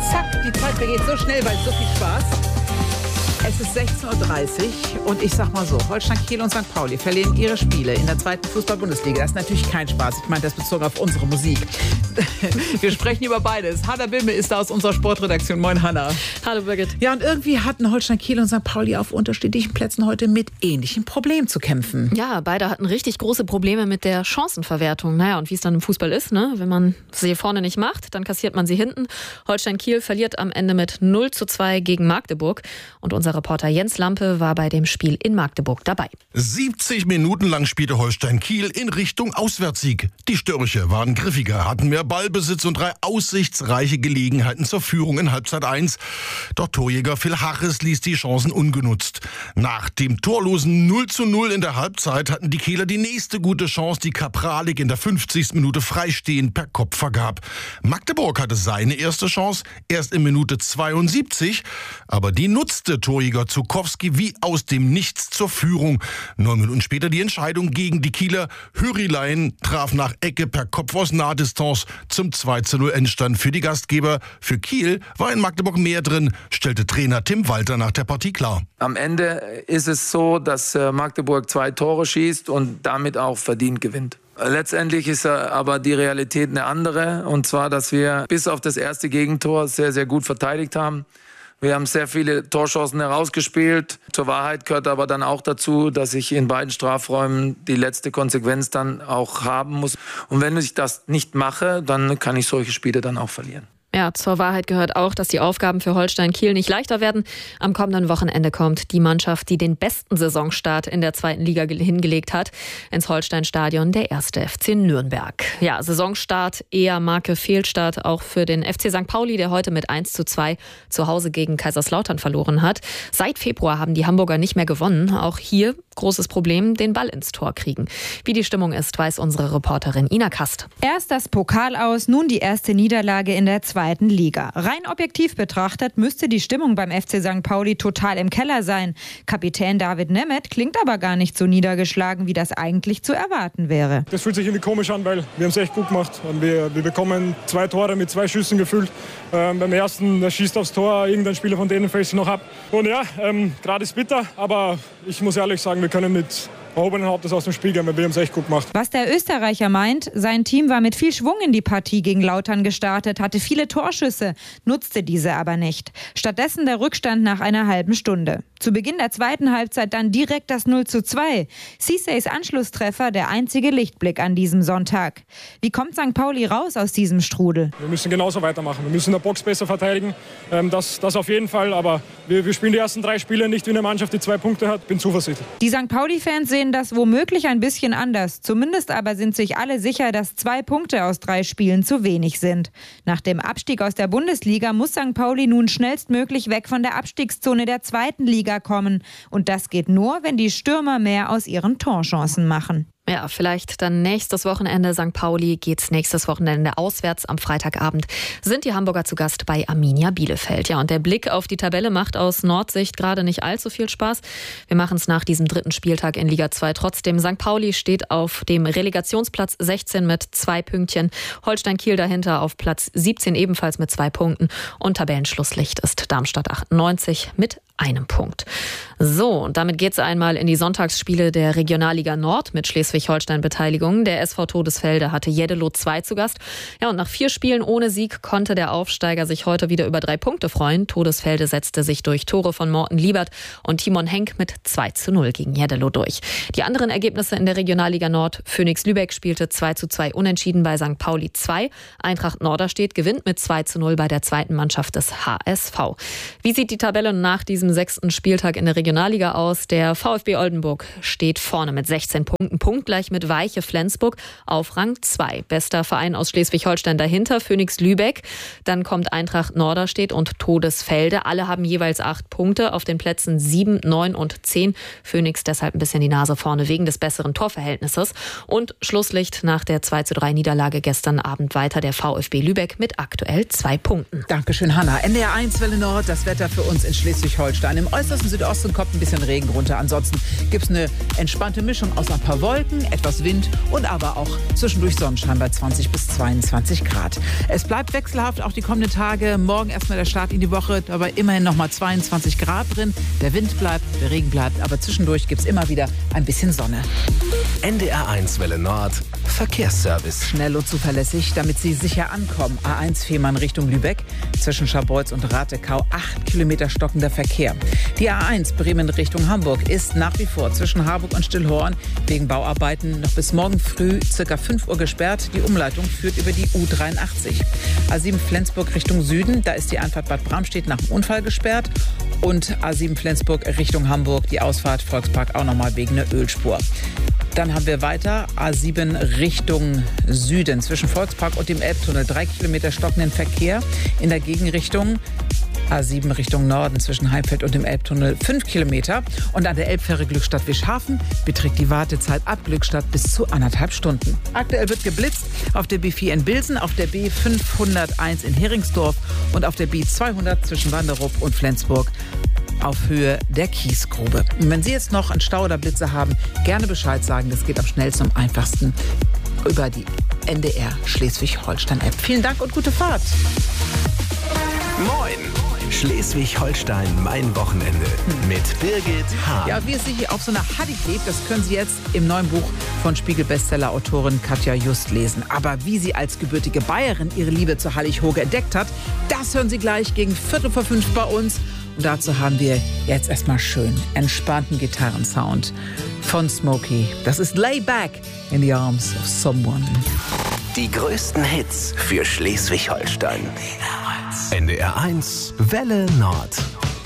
zack, die Zeit vergeht so schnell, weil so viel Spaß. Es ist 16:30 Uhr und ich sag mal so, Holstein Kiel und St. Pauli verlieren ihre Spiele in der 2. Fußball-Bundesliga. Das ist natürlich kein Spaß. Ich meine das bezogen auf unsere Musik. Wir sprechen über beides. Hanna Bimme ist da aus unserer Sportredaktion. Moin, Hanna. Hallo, Birgit. Ja, und irgendwie hatten Holstein Kiel und St. Pauli auf unterschiedlichen Plätzen heute mit ähnlichen Problemen zu kämpfen. Ja, beide hatten richtig große Probleme mit der Chancenverwertung. Naja, und wie es dann im Fußball ist, ne? Wenn man sie vorne nicht macht, dann kassiert man sie hinten. Holstein Kiel verliert am Ende mit 0:2 gegen Magdeburg. Und unser Reporter Jens Lampe war bei dem Spiel in Magdeburg dabei. 70 Minuten lang spielte Holstein Kiel in Richtung Auswärtssieg. Die Störche waren griffiger, hatten mehr Ballbesitz und 3 aussichtsreiche Gelegenheiten zur Führung in Halbzeit 1. Doch Torjäger Phil Harris ließ die Chancen ungenutzt. Nach dem torlosen 0:0 in der Halbzeit hatten die Kieler die nächste gute Chance, die Kapralik in der 50. Minute freistehend per Kopf vergab. Magdeburg hatte seine erste Chance erst in Minute 72, aber die nutzte Torjäger Zukowski wie aus dem Nichts zur Führung. 9 Minuten später die Entscheidung gegen die Kieler. Hürilein traf nach Ecke per Kopf aus Nahdistanz zum 2:0 Endstand für die Gastgeber. Für Kiel war in Magdeburg mehr drin, stellte Trainer Tim Walter nach der Partie klar. Am Ende ist es so, dass Magdeburg 2 Tore schießt und damit auch verdient gewinnt. Letztendlich ist aber die Realität eine andere, und zwar, dass wir bis auf das erste Gegentor sehr, sehr gut verteidigt haben. Wir haben sehr viele Torchancen herausgespielt. Zur Wahrheit gehört aber dann auch dazu, dass ich in beiden Strafräumen die letzte Konsequenz dann auch haben muss. Und wenn ich das nicht mache, dann kann ich solche Spiele dann auch verlieren. Ja, zur Wahrheit gehört auch, dass die Aufgaben für Holstein Kiel nicht leichter werden. Am kommenden Wochenende kommt die Mannschaft, die den besten Saisonstart in der 2. Liga hingelegt hat, ins Holstein-Stadion, der 1. FC Nürnberg. Ja, Saisonstart eher Marke Fehlstart auch für den FC St. Pauli, der heute mit 1:2 zu Hause gegen Kaiserslautern verloren hat. Seit Februar haben die Hamburger nicht mehr gewonnen. Auch hier großes Problem, den Ball ins Tor kriegen. Wie die Stimmung ist, weiß unsere Reporterin Ina Kast. Erst das Pokal aus, nun die erste Niederlage in der 2. Liga. Rein objektiv betrachtet müsste die Stimmung beim FC St. Pauli total im Keller sein. Kapitän David Nemeth klingt aber gar nicht so niedergeschlagen, wie das eigentlich zu erwarten wäre. Das fühlt sich irgendwie komisch an, weil wir haben es echt gut gemacht. Wir bekommen 2 Tore mit 2 Schüssen gefüllt. Beim ersten, der schießt aufs Tor, irgendein Spieler von denen fällt sich noch ab. Und ja, gerade ist bitter, aber ich muss ehrlich sagen, wir können mit erhobenen Hauptes aus dem Spiel gehen, wir haben es echt gut gemacht. Was der Österreicher meint, sein Team war mit viel Schwung in die Partie gegen Lautern gestartet, hatte viele Torschüsse, nutzte diese aber nicht. Stattdessen der Rückstand nach einer halben Stunde. Zu Beginn der 2. Halbzeit dann direkt das 0:2. Ceesays Anschlusstreffer der einzige Lichtblick an diesem Sonntag. Wie kommt St. Pauli raus aus diesem Strudel? Wir müssen genauso weitermachen. Wir müssen in der Box besser verteidigen. Das auf jeden Fall. Aber wir spielen die ersten 3 Spiele nicht wie eine Mannschaft, die 2 Punkte hat. Bin zuversichtlich. Die St. Pauli-Fans sehen das womöglich ein bisschen anders. Zumindest aber sind sich alle sicher, dass 2 Punkte aus 3 Spielen zu wenig sind. Nach dem Abstieg aus der Bundesliga muss St. Pauli nun schnellstmöglich weg von der Abstiegszone der 2. Liga kommen. Und das geht nur, wenn die Stürmer mehr aus ihren Torchancen machen. Ja, vielleicht dann nächstes Wochenende. St. Pauli geht's nächstes Wochenende auswärts. Am Freitagabend sind die Hamburger zu Gast bei Arminia Bielefeld. Ja, und der Blick auf die Tabelle macht aus Nordsicht gerade nicht allzu viel Spaß. Wir machen es nach diesem 3. Spieltag in Liga 2 trotzdem. St. Pauli steht auf dem Relegationsplatz 16 mit 2 Pünktchen. Holstein Kiel dahinter auf Platz 17 ebenfalls mit 2 Punkten. Und Tabellenschlusslicht ist Darmstadt 98 mit 1 Punkt. So, und damit geht's einmal in die Sonntagsspiele der Regionalliga Nord mit Schleswig-Holstein-Beteiligung. Der SV Todesfelde hatte Jeddelo 2 zu Gast. Ja, und nach 4 Spielen ohne Sieg konnte der Aufsteiger sich heute wieder über 3 Punkte freuen. Todesfelde setzte sich durch Tore von Morten Liebert und Timon Henk mit 2:0 gegen Jeddelo durch. Die anderen Ergebnisse in der Regionalliga Nord: Phoenix Lübeck spielte 2:2 unentschieden bei St. Pauli 2. Eintracht Norderstedt gewinnt mit 2:0 bei der 2. Mannschaft des HSV. Wie sieht die Tabelle nach diesem 6. Spieltag in der Regionalliga aus? Der VfB Oldenburg steht vorne mit 16 Punkten, punktgleich mit Weiche Flensburg auf Rang 2. Bester Verein aus Schleswig-Holstein dahinter, Phoenix Lübeck. Dann kommt Eintracht Norderstedt und Todesfelde. Alle haben jeweils 8 Punkte auf den Plätzen 7, 9 und 10. Phoenix deshalb ein bisschen die Nase vorne wegen des besseren Torverhältnisses. Und Schlusslicht nach der 2:3 Niederlage gestern Abend weiter der VfB Lübeck mit aktuell 2 Punkten. Dankeschön, Hanna. NDR 1 Welle Nord, das Wetter für uns in Schleswig-Holstein. Schleswig-Holstein. Im äußersten Südosten kommt ein bisschen Regen runter. Ansonsten gibt es eine entspannte Mischung aus ein paar Wolken, etwas Wind und aber auch zwischendurch Sonnenschein bei 20 bis 22 Grad. Es bleibt wechselhaft auch die kommenden Tage. Morgen erstmal der Start in die Woche, dabei immerhin nochmal 22 Grad drin. Der Wind bleibt, der Regen bleibt, aber zwischendurch gibt es immer wieder ein bisschen Sonne. NDR1 Welle Nord, Verkehrsservice. Schnell und zuverlässig, damit Sie sicher ankommen. A1 Fehmarn Richtung Lübeck. Zwischen Scharbeutz und Ratekau 8 Kilometer stockender Verkehr. Die A1 Bremen Richtung Hamburg ist nach wie vor zwischen Harburg und Stillhorn wegen Bauarbeiten noch bis morgen früh ca. 5 Uhr gesperrt. Die Umleitung führt über die U83. A7 Flensburg Richtung Süden, da ist die Einfahrt Bad Bramstedt nach dem Unfall gesperrt. Und A7 Flensburg Richtung Hamburg, die Ausfahrt Volkspark auch nochmal wegen einer Ölspur. Dann haben wir weiter A7 Richtung Süden zwischen Volkspark und dem Elbtunnel 3 Kilometer stockenden Verkehr. In der Gegenrichtung A7 Richtung Norden zwischen Heimfeld und dem Elbtunnel 5 Kilometer. Und an der Elbfähre Glückstadt-Wischhafen beträgt die Wartezeit ab Glückstadt bis zu 1,5 Stunden. Aktuell wird geblitzt auf der B4 in Bilsen, auf der B501 in Heringsdorf und auf der B200 zwischen Wanderup und Flensburg auf Höhe der Kiesgrube. Und wenn Sie jetzt noch einen Stau oder Blitze haben, gerne Bescheid sagen. Das geht am schnellsten und am einfachsten über die NDR Schleswig-Holstein-App. Vielen Dank und gute Fahrt. Moin! Schleswig-Holstein, mein Wochenende mit Birgit Hahn. Ja, wie es sich auf so einer Haddy klebt, das können Sie jetzt im neuen Buch von Spiegel-Bestseller-Autorin Katja Just lesen. Aber wie sie als gebürtige Bayerin ihre Liebe zur Hallig-Hoge entdeckt hat, das hören Sie gleich gegen 4:45 bei uns. Und dazu haben wir jetzt erstmal schön entspannten Gitarrensound von Smokey. Das ist Lay Back in the Arms of Someone. Die größten Hits für Schleswig-Holstein. NDR1 Welle Nord.